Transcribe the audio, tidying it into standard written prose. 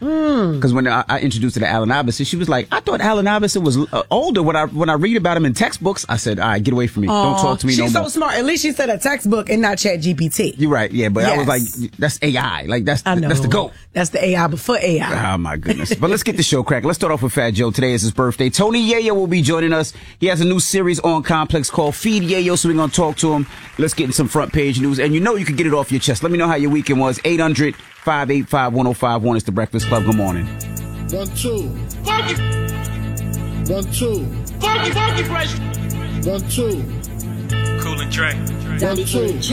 Because when I introduced her to Allen Iverson, she was like, I thought Allen Iverson was older. When I read about him in textbooks, I said, all right, get away from me. Don't talk to me no more. She's so smart. At least she said a textbook and not ChatGPT. You're right, yeah, but Yes. I was like, that's AI. Like, that's I know. the GOAT. That's the AI before AI. Oh, my goodness. But let's get the show cracked. Let's start off with Fat Joe. Today is his birthday. Tony Yayo will be joining us. He has a new series on Complex called Feed Yayo, so we're going to talk to him. Let's get in some front page news. And you know you can get it off your chest. Let me know how your weekend was. 800-585-1051 is the Breakfast Club. Good morning. 1, 2. Funky. 1, 2. Funky fresh. 1, 2. Cool and Dre. 1, 2.